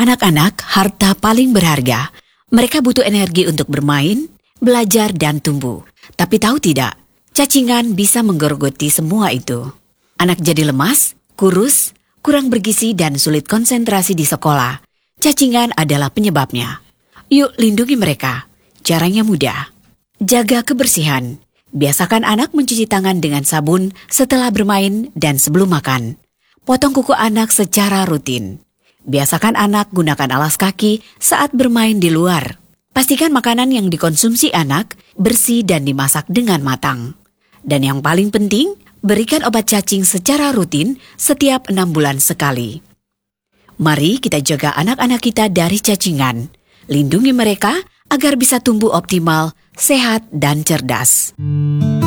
Anak-anak harta paling berharga. Mereka butuh energi untuk bermain, belajar, dan tumbuh. Tapi tahu tidak, cacingan bisa menggerogoti semua itu. Anak jadi lemas, kurus, kurang bergizi, dan sulit konsentrasi di sekolah. Cacingan adalah penyebabnya. Yuk lindungi mereka. Caranya mudah. Jaga kebersihan. Biasakan anak mencuci tangan dengan sabun setelah bermain dan sebelum makan. Potong kuku anak secara rutin. Biasakan anak gunakan alas kaki saat bermain di luar. Pastikan makanan yang dikonsumsi anak bersih dan dimasak dengan matang. Dan yang paling penting, berikan obat cacing secara rutin setiap 6 bulan sekali. Mari kita jaga anak-anak kita dari cacingan. Lindungi mereka agar bisa tumbuh optimal, sehat, dan cerdas.